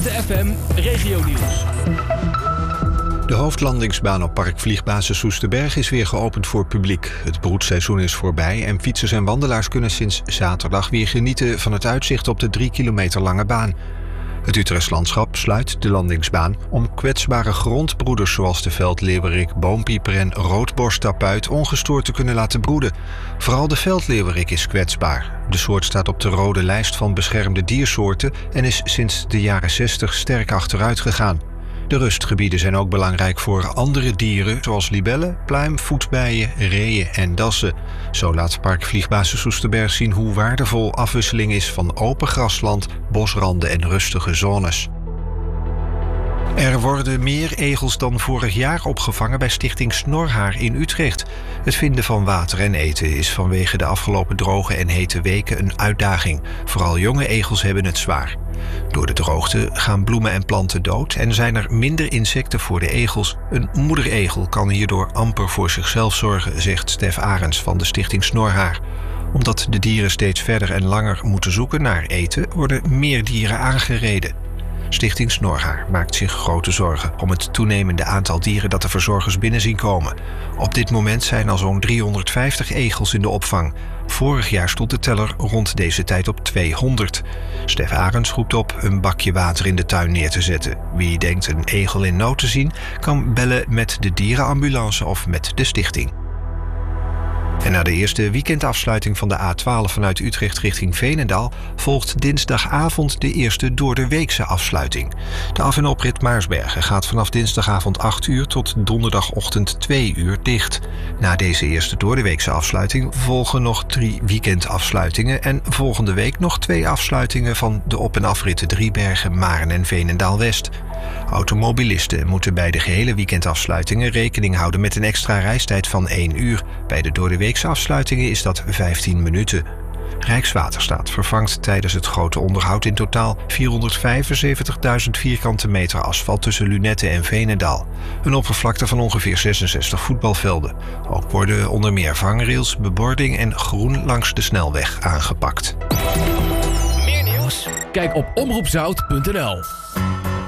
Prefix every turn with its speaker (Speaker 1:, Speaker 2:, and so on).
Speaker 1: FM Regionieuws.
Speaker 2: De hoofdlandingsbaan op Park Vliegbasis Soesterberg is weer geopend voor publiek. Het broedseizoen is voorbij en fietsers en wandelaars kunnen sinds zaterdag weer genieten van het uitzicht op de 3 kilometer lange baan. Het Utrechts Landschap sluit de landingsbaan om kwetsbare grondbroeders zoals de veldleeuwerik, boompieper en roodborsttapuit ongestoord te kunnen laten broeden. Vooral de veldleeuwerik is kwetsbaar. De soort staat op de rode lijst van beschermde diersoorten en is sinds de jaren 60 sterk achteruit gegaan. De rustgebieden zijn ook belangrijk voor andere dieren zoals libellen, pluim, voetbijen, reeën en dassen. Zo laat Park Vliegbasis Soesterberg zien hoe waardevol afwisseling is van open grasland, bosranden en rustige zones. Er worden meer egels dan vorig jaar opgevangen bij Stichting Snorhaar in Utrecht. Het vinden van water en eten is vanwege de afgelopen droge en hete weken een uitdaging. Vooral jonge egels hebben het zwaar. Door de droogte gaan bloemen en planten dood en zijn er minder insecten voor de egels. Een moederegel kan hierdoor amper voor zichzelf zorgen, zegt Stef Arends van de Stichting Snorhaar. Omdat de dieren steeds verder en langer moeten zoeken naar eten, worden meer dieren aangereden. Stichting Snorhaar maakt zich grote zorgen om het toenemende aantal dieren dat de verzorgers binnen zien komen. Op dit moment zijn al zo'n 350 egels in de opvang. Vorig jaar stond de teller rond deze tijd op 200. Stef Arends roept op een bakje water in de tuin neer te zetten. Wie denkt een egel in nood te zien, kan bellen met de dierenambulance of met de stichting. En na de eerste weekendafsluiting van de A12 vanuit Utrecht richting Veenendaal volgt dinsdagavond de eerste doordeweekse afsluiting. De af- en oprit Maarsbergen gaat vanaf dinsdagavond 8 uur tot donderdagochtend 2 uur dicht. Na deze eerste doordeweekse afsluiting volgen nog 3 weekendafsluitingen en volgende week nog 2 afsluitingen van de op- en afritten Driebergen, Maren en Veenendaal-West. Automobilisten moeten bij de gehele weekendafsluitingen rekening houden met een extra reistijd van 1 uur. Bij de doordeweekse afsluitingen is dat 15 minuten. Rijkswaterstaat vervangt tijdens het grote onderhoud in totaal 475.000 vierkante meter asfalt tussen Lunetten en Veenendaal. Een oppervlakte van ongeveer 66 voetbalvelden. Ook worden onder meer vangrails, bebording en groen langs de snelweg aangepakt.
Speaker 1: Meer nieuws? Kijk op omroepzout.nl.